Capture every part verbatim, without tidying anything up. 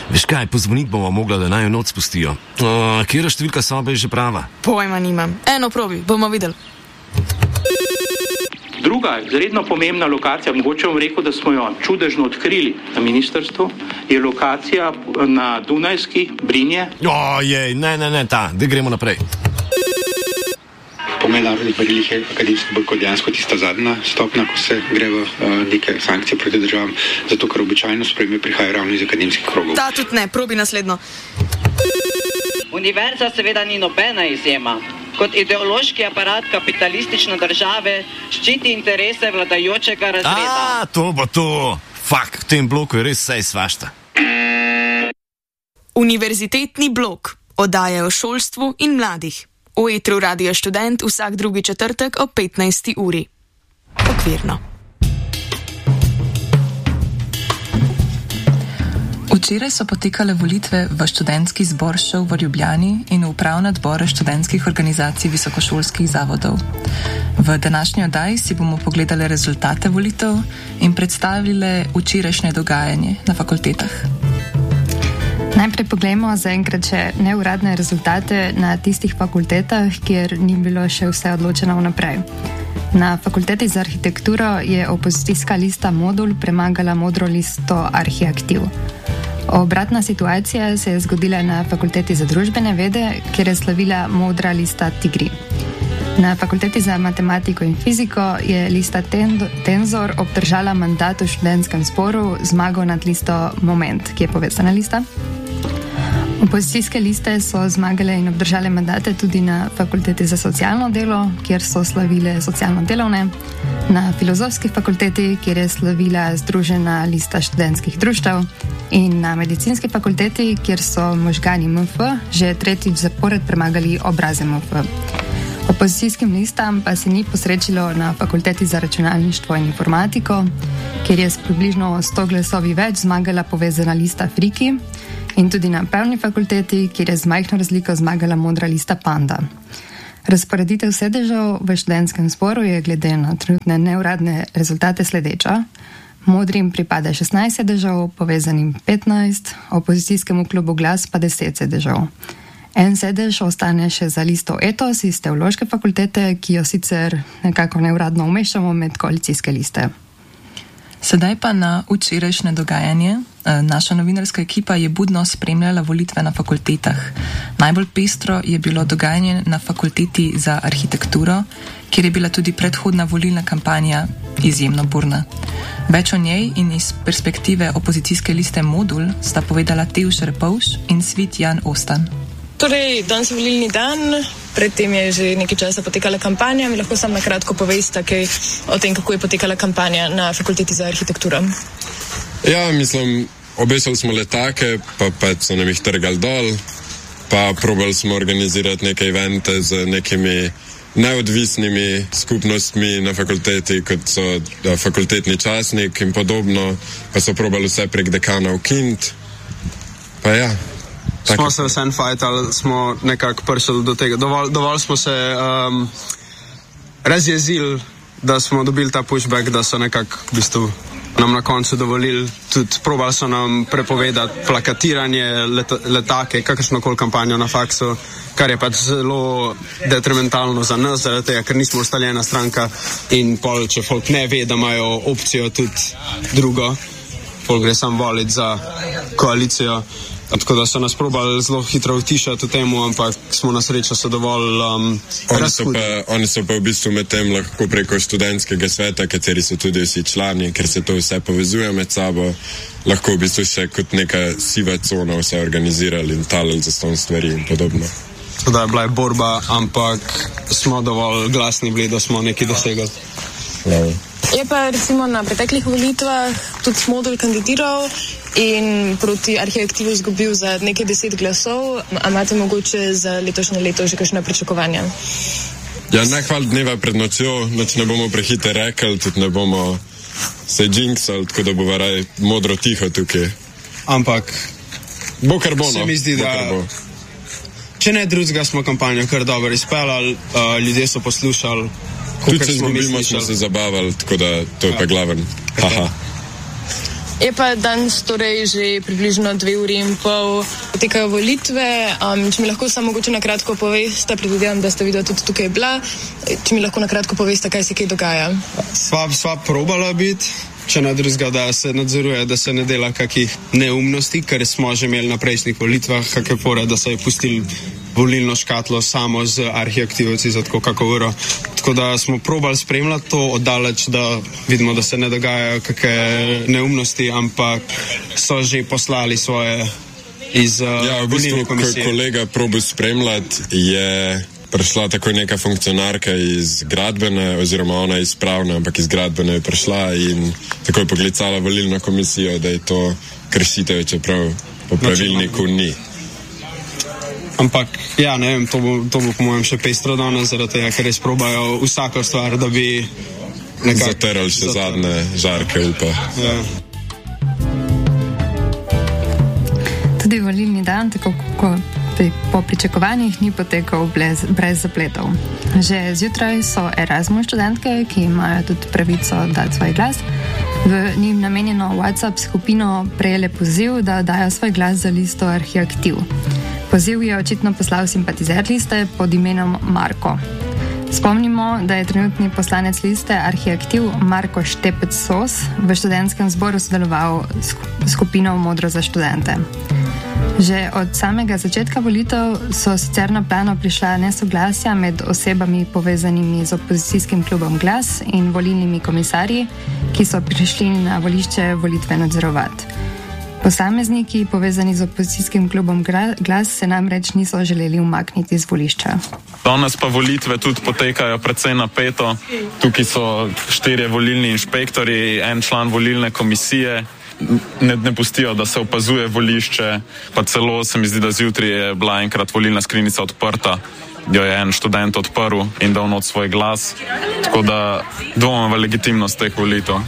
Veš kaj, pozvoniti bomo mogla, da naj jo noč spustijo. Uh, Kjera številka sobe je že prava? Pojma nimam. Eno probi, bomo videli. Druga, izredno pomembna lokacija, mogoče vam rekel, da smo jo čudežno odkrili na ministrstvu, je lokacija na Dunajski, Brinje. Ojej, ne, ne, ne, ta, da gremo naprej. Po mednarodnih merilih je akademski bojkot dejansko tista zadnja stopnja, ko se gre v uh, neke sankcije proti državam, zato ker običajno sprejme prihaja ravno iz akademskih krogov. Ta tudi ne, probi naslednjo. Univerza seveda ni nobena izjema. Kot ideološki aparat kapitalistične države ščiti interese vladajočega razreda. A, to bo to. Fak, v tem bloku je res vse svašta. Univerzitetni blok. Oddaje o šolstvu in mladih. V etru Radio Študent vsak drugi četrtek ob petnajsti uri. Okvirno. Včeraj so potekale volitve v študentski zbor ŠOU v Ljubljani in v upravne odbore študentskih organizacij visokošolskih zavodov. V današnji oddaji si bomo pogledali rezultate volitev in predstavili včerajšnje dogajanje na fakultetah. Najprej poglejmo zaenkrat še neuradne rezultate na tistih fakultetah, kjer ni bilo še vse odločeno vnaprej. Na fakulteti za arhitekturo je opozicijska lista Modul premagala modro listo Arhiaktiv. Obratna situacija se je zgodila na fakulteti za družbene vede, kjer je slavila modra lista Tigri. Na fakulteti za matematiko in fiziko je lista Tenzor obdržala mandat v študentskem zboru, zmago nad listo Moment, ki je povezana lista. Opozicijske liste so zmagale in obdržale mandate tudi na fakulteti za socialno delo, kjer so slavile socialno-delovne, na filozofski fakulteti, kjer je slavila združena lista študentskih društev, in na medicinski fakulteti, kjer so možgani M F že tretjič zapored premagali obraze M F. Opozicijskim listam pa se ni posrečilo na fakulteti za računalništvo in informatiko, kjer je s približno sto glasovi več zmagala povezana lista Friki, in tudi na pravni fakulteti, kjer je z majhno razliko zmagala modra lista Panda. Razporeditev sedežev v študentskem zboru je glede na trenutne neuradne rezultate sledeča. Modrim pripada šestnajst sedežev, povezanim petnajst, opozicijskemu klubu Glas pa deset sedežev. En sedež ostane še za listo Etos iz teološke fakultete, ki jo sicer nekako neuradno umeščamo med koalicijske liste. Sedaj pa na včerajšnje dogajanje. Naša novinarska ekipa je budno spremljala volitve na fakultetah. Najbolj pestro je bilo dogajanje na fakulteti za arhitekturo, kjer je bila tudi predhodna volilna kampanja izjemno burna. Več o njej in iz perspektive opozicijske liste Modul sta povedala Teuš Repovš in Svit Jan Ostan. Torej, danes je volilni dan, predtem je že nekaj časa potekala kampanja. Mi lahko sam na kratko poveste kaj o tem, kako je potekala kampanja na fakulteti za arhitekturo. Ja, mislim, obesili smo letake, pa pač so nam jih trgali dol, pa probali smo organizirati neke evente z nekimi neodvisnimi skupnostmi na fakulteti, kot so da, fakultetni časnik in podobno, pa so probali vse prek dekana ukiniti. Pa ja. Smo se vsem fajtali, smo nekako prišli do tega. Dovolj, dovolj smo se um, razjezili, da smo dobili ta pushback, da so nekako v bistvu nam na koncu dovolili. Tudi probali so nam prepovedati plakatiranje, let, letake, kakršnokoli kampanjo na faksu, kar je pač zelo detrimentalno za nas, zaradi tega, ker nismo ustaljena stranka in pol, če folk ne ve, da imajo opcijo tudi drugo, folk gre sam voliti za koalicijo. Tako da so nas probali zelo hitro utišati v temu, ampak smo na srečo so dovolj um, razhudi. Oni so pa v bistvu med tem lahko preko študentskega sveta, kateri so tudi vsi člani, ker se to vse povezuje med sabo, lahko v bistvu še kot neka siva cona vse organizirali in talili za ston stvari in podobno. Tako da je bila je borba, ampak smo dovolj glasni bili, da smo nekaj dosegli. Wow. Je pa recimo na preteklih volitvah tudi Modul kandidiral in proti Arhiaktivu izgubil za nekaj deset glasov. A imate mogoče za letošnje leto že kakšne pričakovanja? Ja, najhval dneva pred nočjo, noč ne bomo prehite rekli, tudi ne bomo se jinxali, tako da bo varaj modro tiho tukaj. Ampak bo kar bo, no. Se mi zdi, da bo. Če ne drugega smo kampanjo kar dobro izpeljali, uh, ljudje so poslušali. Tudi če zgubimo, smo se zabavali, tako da to je ja. Pa glaven. Haha. Je pa danes torej že približno dve uri in pol potekajo volitve. Um, če mi lahko samo mogoče na kratko poveste, predvidevam, da ste videli tudi tukaj bila, če mi lahko na kratko poveste, kaj se kaj dogaja. Sva, sva probala biti, če ne drugega, da se nadzoruje, da se ne dela kakih neumnosti, ker smo že imeli na prejšnjih volitvah kakve fore, da se je pustili volilno škatlo samo z arhiaktivci za tako kako uro. Tako da smo probali spremljati to oddaleč, da vidimo, da se ne dogajajo kakve neumnosti, ampak so že poslali svoje iz uh, ja, v bistvu, ko kolega probi spremljati, je prišla tako neka funkcionarka iz gradbene, oziroma ona iz pravne, ampak iz gradbene je prišla in tako je poklicala volilno komisijo, da je to kršitev, čeprav po pravilniku ni. Ampak, ja, ne vem, to bo, to bo po mojem še pestro danes, zaradi tega, ker res probajo vsako stvar, da bi nekako zatrli še zadnje žarke, upa. Ja. Tudi volilni dan, tako kot po pričakovanjih, ni potekal brez, brez zapletov. Že zjutraj so Erasmus študentke, ki imajo tudi pravico dati svoj glas, v njim namenjeno WhatsApp skupino prejele poziv, da dajo svoj glas za listo Arhiaktiv. Poziv je očitno poslal simpatizer liste pod imenom Marko. Spomnimo, da je trenutni poslanec liste Arhiaktiv Marko Štepec-Sos v študentskem zboru sodeloval s skupino Modro za študente. Že od samega začetka volitev so sicer na plano prišla nesoglasja med osebami povezanimi z opozicijskim klubom Glas in volilnimi komisarji, ki so prišli na volišče volitve nadzorovati. Posamezniki, povezani z opozicijskim klubom Glas, se namreč niso želeli umakniti z volišča. Danes pa volitve tudi potekajo precej napeto. Tukaj so štirje volilni inšpektori, en član volilne komisije. Ne, ne pustijo, da se opazuje volišče, pa celo se mi zdi, da zjutraj je bila enkrat volilna skrinjica odprta, jo je en študent odprl in dal not svoj glas. Tako da dvomim v legitimnost teh volitev.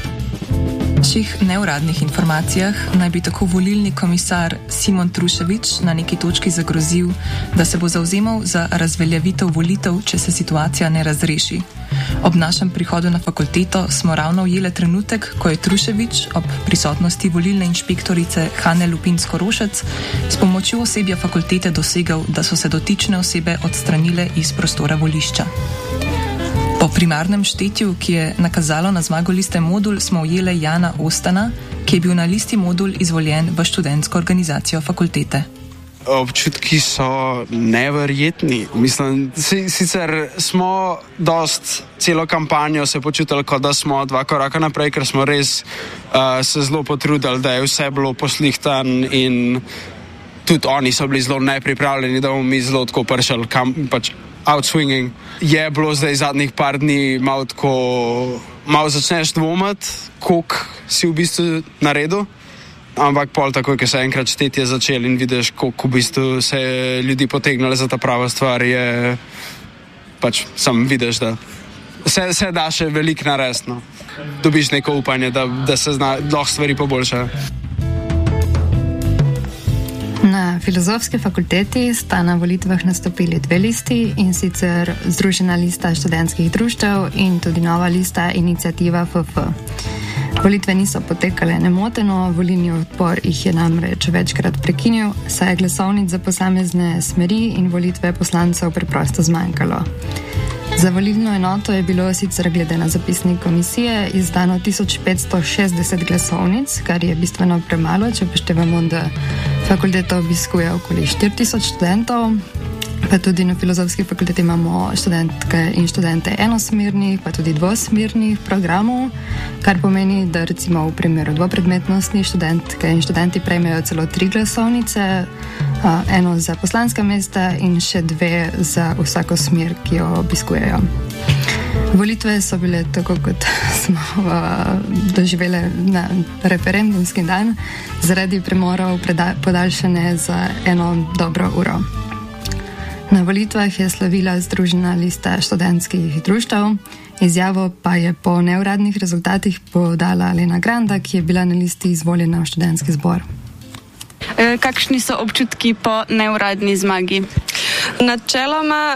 Po naših neuradnih informacijah naj bi tako volilni komisar Simon Truševič na neki točki zagrozil, da se bo zavzemal za razveljavitev volitev, če se situacija ne razreši. Ob našem prihodu na fakulteto smo ravno ujeli trenutek, ko je Truševič ob prisotnosti volilne inšpektorice Hane Lupinsko-Rošec s pomočjo osebja fakultete dosegal, da so se dotične osebe odstranile iz prostora volišča. Po primarnem štetju, ki je nakazalo na zmago liste Modul, smo ujeli Jana Ostana, ki je bil na listi Modul izvoljen v študentsko organizacijo fakultete. Občutki so neverjetni. Mislim, sicer smo dost celo kampanjo se počutili, kot da smo dva koraka naprej, ker smo res uh, se zelo potrudili, da je vse bilo poslihtan in tudi oni so bili zelo nepripravljeni, da bomo mi zelo tako pršali kam, pač outswinging. Je bilo zdaj zadnjih par dni malo tako, malo začneš dvomiti, koliko si v bistvu naredil, ampak pol takoj, ko se enkrat štetje začel in vidiš, koliko v bistvu se ljudi potegnali za ta prava stvar, je pač sam vidiš, da se, se da še veliko narediti, no. Dobiš neko upanje, da, da se zna, lahko stvari poboljšajo. Na filozofski fakulteti sta na volitvah nastopili dve listi, in sicer Združena lista študentskih društev in tudi nova lista Iniciativa F F. Volitve niso potekale nemoteno, volilni odpor jih je namreč večkrat prekinil, saj je glasovnic za posamezne smeri in volitve poslancev preprosto zmanjkalo. Za volilno enoto je bilo sicer glede na zapisnik komisije izdano tisoč petsto šestdeset glasovnic, kar je bistveno premalo, če upoštevamo, da fakulteto obiskuje okoli štiri tisoč študentov, pa tudi na filozofski fakulteti imamo študentke in študente enosmernih, pa tudi dvosmernih programov, kar pomeni, da recimo v primeru dvopredmetnosti študentke in študenti prejmejo celo tri glasovnice, eno za poslanska mesta in še dve za vsako smer, ki jo obiskujejo. Volitve so bile, tako kot smo uh, doživeli na referendumski dan, zaradi premorov podaljšane za eno dobro uro. Na volitvah je slavila Združena lista študentskih društev, izjavo pa je po neuradnih rezultatih podala Lena Granda, ki je bila na listi izvoljena v študentski zbor. E, kakšni so občutki po neuradni zmagi? Načeloma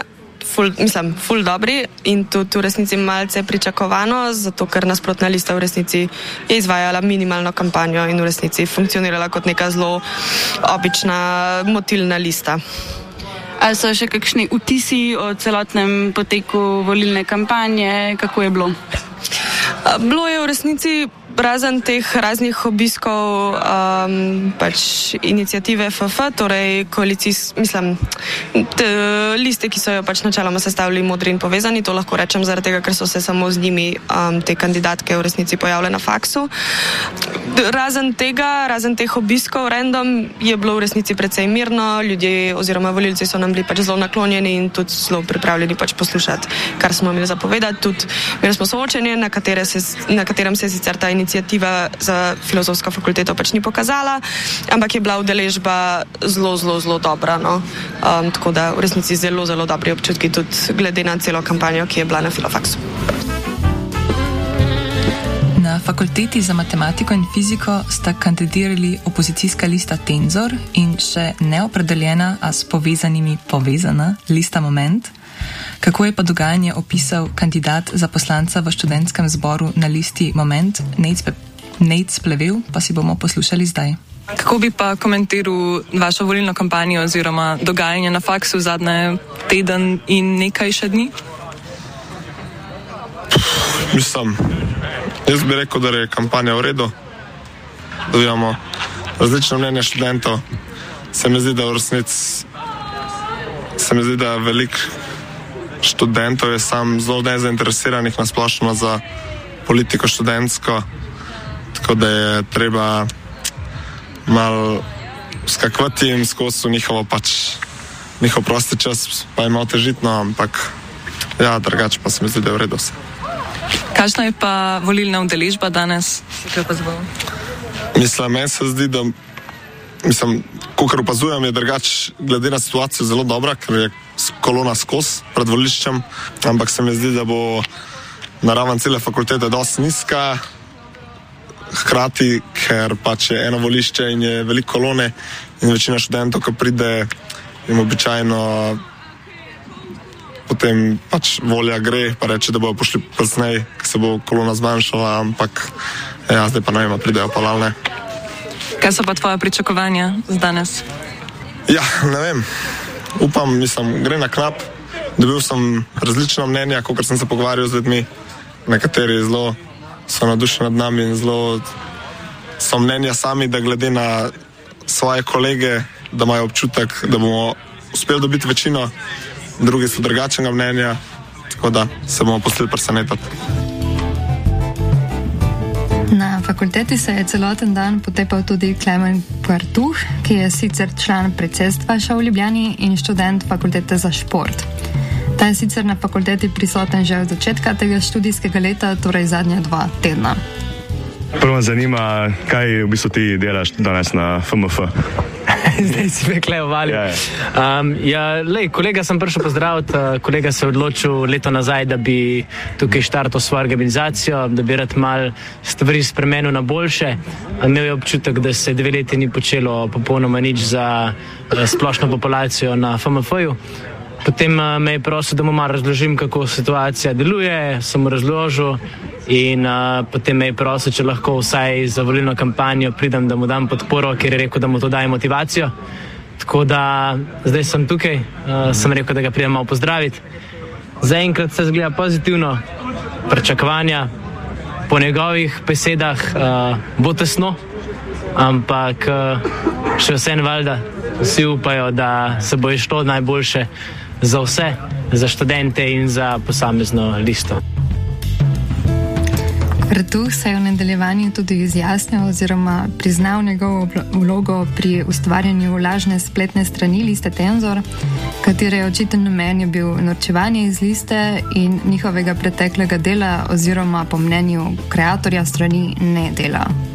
ful, mislim, ful dobri in tudi v resnici malce pričakovano, zato ker nasprotna lista v resnici je izvajala minimalno kampanjo in v resnici funkcionirala kot neka zelo obična motilna lista. Ali so še kakšni vtisi o celotnem poteku volilne kampanje? Kako je bilo? Bilo je v resnici razen teh raznih obiskov um, pač inicijative F F, torej koalicijs, mislim, te, liste, ki so jo pač načeloma sestavili Modri in Povezani, to lahko rečem zaradi tega, ker so se samo z njimi um, te kandidatke v resnici pojavile na faksu. Razen tega, razen teh obiskov random je bilo v resnici precej mirno, ljudje oziroma volilci so nam bili pač zelo naklonjeni in tudi zelo pripravljeni pač poslušati, kar smo imeli zapovedati. Tudi imeli smo soočenje, na, se, na katerem se je sicer ta inicijativa za filozofsko fakulteto pač ni pokazala, ampak je bila udeležba zelo, zelo, zelo dobra. No? Um, tako da v resnici zelo, zelo dobri občutki tudi glede na celo kampanjo, ki je bila na Filofaksu. Na fakulteti za matematiko in fiziko sta kandidirali opozicijska lista Tenzor in še neopredeljena, a s povezanimi povezana lista Moment. Kako je pa dogajanje opisal kandidat za poslanca v študentskem zboru na listi Moment, Nejc Plevel, pa si bomo poslušali zdaj. Kako bi pa komentiral vašo volilno kampanjo oziroma dogajanje na faksu zadnje teden in nekaj še dni? Mislim, jaz bi rekel, da je kampanja v redu, da imamo različno mnenje študentov. Se mi zdi, da v resnici se mi zdi, da veliko študentov je sam zelo nezainteresiranih na splošno za politiko študentsko, tako da je treba malo skakvati jim skozi njihovo pač njihov prosti čas, pa je malo težitno, ampak ja, drugače pa se mi zdi, da je v redu vse. Kakšna je pa volilna udeležba danes? Mislim, meni se zdi, da mislim, kakor opazujem, je drugače glede na situacijo zelo dobra, ker je kolona skozi pred voliščem, ampak se mi zdi, da bo naraven cele fakultete dosti nizka, hkrati, ker pač je eno volišče in je veliko kolone in večina študentov, ko pride, jim običajno potem pač volja gre, pa reče, da bojo pošli kasneje, ker se bo kolona zmanjšala, ampak ja, zdaj pa ne vem, pridejo pa lalne. Kaj so pa tvoje pričakovanja z danes? Ja, ne vem. Upam, mislim, gre na knap. Dobil sem različna mnenja, kakor sem se pogovarjal z ljudmi. Nekateri zelo so navdušeni nad nami in zelo so mnenja sami, da glede na svoje kolege, da imajo občutek, da bomo uspeli dobiti večino. Drugi so drugačnega mnenja, tako da se bomo pustili presenetiti. Na fakulteti se je celoten dan potepal tudi Klemen Kvartuh, ki je sicer član predsedstva ŠOU v Ljubljani in študent fakultete za šport. Ta je sicer na fakulteti prisoten že od začetka tega študijskega leta, torej zadnja dva tedna. Prvo me zanima, kaj v bistvu ti delaš danes na F M F? Zdaj si me klejo valil. Ja, um, ja, lej, kolega sem prišel pozdraviti, kolega se je odločil leto nazaj, da bi tukaj štartal svojo organizacijo, da bi rad mal stvari spremenil na boljše. Imel je občutek, da se dve leti ni počelo popolnoma nič za splošno populacijo na F M F-ju. Potem me je prosil, da mu malo razložim, kako situacija deluje, sem mu razložil in uh, potem me je prosil, če lahko vsaj za volilno kampanjo pridem, da mu dam podporo, ker je rekel, da mu to daje motivacijo. Tako da zdaj sem tukaj, uh, sem rekel, da ga pridem malo pozdraviti. Zaenkrat se zgleda pozitivno, pričakovanja po njegovih besedah uh, bo tesno, ampak uh, še vseeno valjda vsi upajo, da se bo išlo najboljše za vse, za študente in za posamezno listo. Kvartuh se je v nadaljevanju tudi izjasnil oziroma priznal njegovo vlogo pri ustvarjanju lažne spletne strani liste Tenzor, katere je očiten namen je bil norčevanje iz liste in njihovega preteklega dela oziroma po mnenju kreatorja strani ne dela.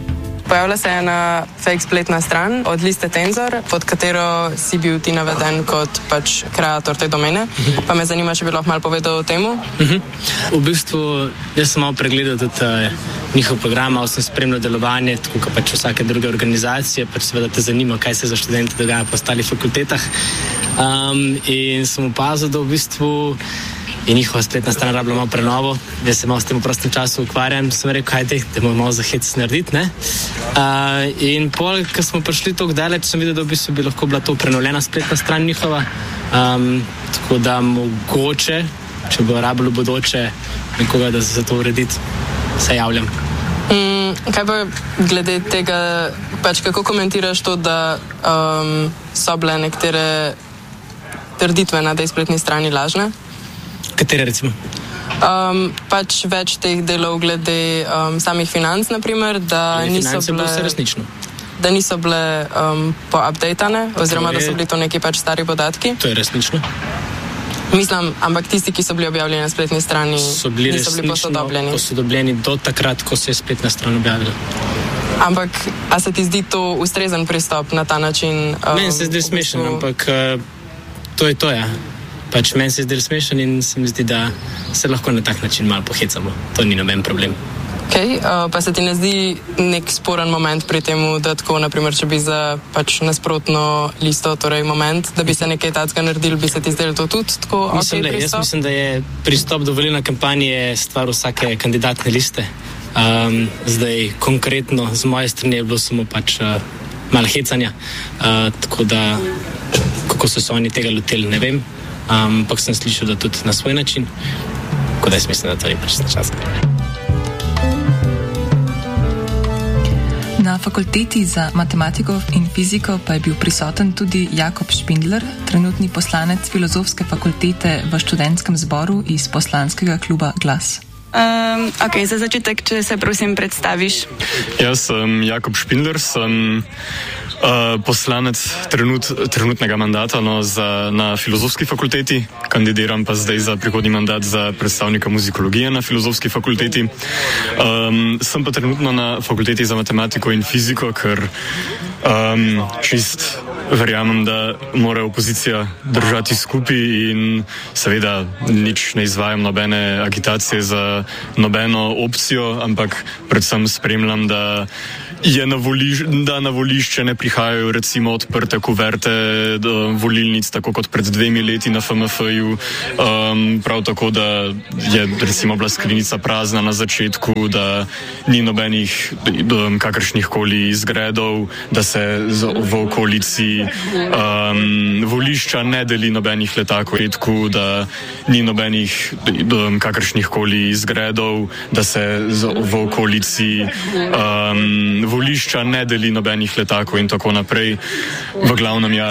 Pojavila se je ena fake spletna stran od liste Tenzor, pod katero si bil ti naveden kot pač kreator te domene. Uh-huh. Pa me zanima, če bi lahko malo povedal o temu. Uh-huh. V bistvu, jaz sem malo pregledal tudi uh, njihov program, malo sem spremljal delovanje, tako kot pač vsake druge organizacije, pač seveda te zanima, kaj se za študente dogaja po ostalih fakultetah. Um, in sem opazil, da v bistvu je njihova spletna stran rabila malo prenovo. Jaz se malo s tem v prostem času ukvarjam, sem rekel, hajde, da moramo malo za hec narediti, ne? Uh, in pol, ko smo prišli toliko daleč, sem videl, da v bistvu bi lahko bila to prenovljena spletna stran njihova. Um, tako da mogoče, če bo rabilo bodoče nekoga, da se za to urediti, se javljam. Mm, kaj pa glede tega, pač kako komentiraš to, da um, so bile nekatere trditve na tej spletni strani lažne? Katere recimo? Um, pač več teh delov glede um, samih financ, naprimer, da glede niso bile... vse resnično. Da niso bile um, poupdatane, oziroma je, da so bili to neki pač stari podatki. To je resnično. Mislim, ampak tisti, ki so bili objavljeni na spletni strani, so bili niso bili posodobljeni. posodobljeni do takrat, ko se je spletna stran objavila. Ampak, a se ti zdi to ustrezen pristop na ta način? Um, Meni se zdi smešen, ampak uh, to je to, ja. Pač meni se zdi smešen in se mi zdi, da se lahko na tak način malo pohecamo. To ni noben problem. Okay, uh, pa se ti ne zdi nek sporen moment pri temu, da tako, naprimer, če bi za pač nasprotno listo, torej moment, da bi se nekaj takega naredili, bi se ti zdelo to tudi tako mislim, ok da, pristop? Jaz mislim, da je pristop do volilne kampanje stvar vsake kandidatne liste. Um, zdaj, konkretno, z moje strani je bilo samo pač uh, malo hecanja, uh, tako da, kako so se oni tega loteli, ne vem. Ampak um, sem slišal, da tudi na svoj način, tako da jaz mislim, da to je pač čas. Na fakulteti za matematiko in fiziko pa je bil prisoten tudi Jakob Špindler, trenutni poslanec Filozofske fakultete v študentskem zboru iz poslanskega kluba Glas. Um, ok, za začetek, če se prosim predstaviš. Jaz sem Jakob Špindler, sem Uh, poslanec trenut, trenutnega mandata no, za, na Filozofski fakulteti, kandidiram pa zdaj za prihodnji mandat za predstavnika muzikologije na Filozofski fakulteti. Um, sem pa trenutno na fakulteti za matematiko in fiziko, ker um, čist verjamem, da mora opozicija držati skupaj in seveda nič ne izvajam nobene agitacije za nobeno opcijo, ampak predvsem spremljam, da je na, voliš, da na volišče ne prihajajo recimo odprte kuverte do volilnic, tako kot pred dvemi leti na F M F-ju. Um, prav tako, da je recimo bila skrinjica prazna na začetku, da ni nobenih kakršnih koli izgredov, da se z, v okolici um, volišča ne deli nobenih letakov redku, da ni nobenih kakršnih koli izgredov, da se z, v okolici um, volišča ne deli nobenih letakov in tako naprej. V glavnem ja,